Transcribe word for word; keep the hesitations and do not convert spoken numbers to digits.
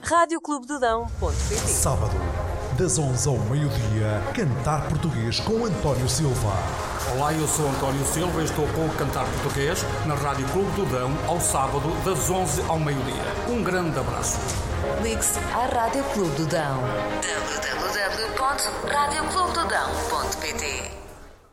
rádio clube do dão ponto pt. Sábado, das onze ao meio-dia, Cantar Português com António Silva. Olá, eu sou António Silva e estou com o Cantar Português na Rádio Clube do Dão ao sábado, das onze ao meio-dia. Um grande abraço. Ligue-se à Rádio Clube do Dão. w w w ponto rádio clube do dão ponto pt.